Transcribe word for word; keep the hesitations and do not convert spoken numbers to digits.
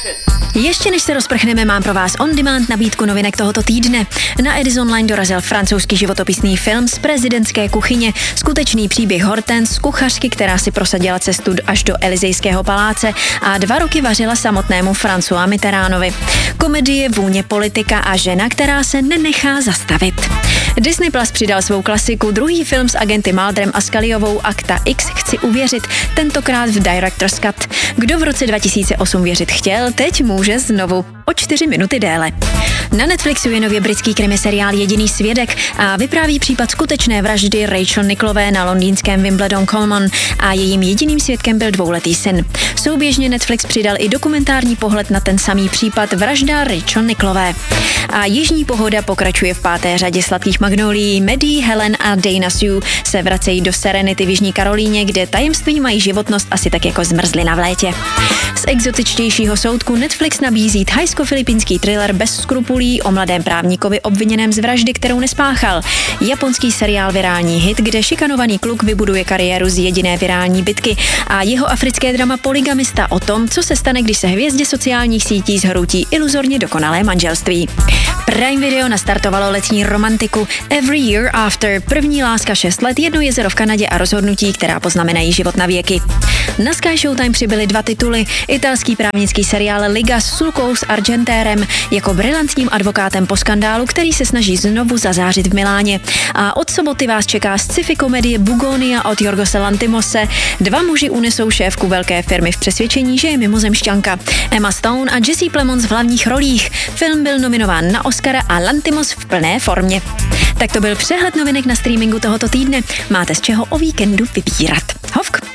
Ještě než se rozprchneme, mám pro vás on-demand nabídku novinek tohoto týdne. Na Edison Online dorazil francouzský životopisný film z prezidentské kuchyně, skutečný příběh Hortense z kuchařky, která si prosadila cestu až do Elysejského paláce a dva roky vařila samotnému François Mitterrandovi. Komedie, vůně, politika a žena, která se nenechá zastavit. Disney Plus přidal svou klasiku, druhý film s agenty Mulderem a Scullyovou Akta X Chci uvěřit, tentokrát v Director's Cut. Kdo v roce dva tisíce osm věřit chtěl, teď může znovu o čtyři minuty déle. Na Netflixu je nově britský krimiseriál Jediný svědek a vypráví případ skutečné vraždy Rachel Nicklové na londýnském Wimbledon Common a jejím jediným svědkem byl dvouletý syn. Souběžně Netflix přidal i dokumentární pohled na ten samý případ vražda Rachel Nicklové. A Jižní pohoda pokračuje v páté řadě Sladkých magnolií. Maddie, Helen a Dana Sue se vracejí do Serenity v Jižní Karolíně, kde tajemství mají životnost asi tak jako zmrzlina v létě. Z exotičtějšího soudku Netflix nabízí thajsko-filipínský thriller bez skrupulí o mladém právníkovi obviněném z vraždy, kterou nespáchal. Japonský seriál Virální hit, kde šikanovaný kluk vybuduje kariéru z jediné virální bitky, a jeho africké drama Polygamista o tom, co se stane, když se hvězdě sociálních sítí zhroutí iluzorně dokonalé manželství. Prime Video nastartovalo letní romantiku Every Year After, první láska šest let, jedno jezero v Kanadě a rozhodnutí, která poznamenají život na věky. Na Sky Showtime přibyly dva tituly, italský právnický seriál Liga s Sulkou s Argentérem jako brilantním advokátem po skandálu, který se snaží znovu zazářit v Miláně. A od soboty vás čeká sci-fi komedie Bugonia od Jorgose Lanthimose. Dva muži unesou šéfku velké firmy v přesvědčení, že je mimozemšťanka. Emma Stone a Jesse Plemons v hlavních rolích. Film byl nominován na Oscara a Lanthimos v plné formě. Tak to byl přehled novinek na streamingu tohoto týdne. Máte z čeho o víkendu vybírat. Hovk!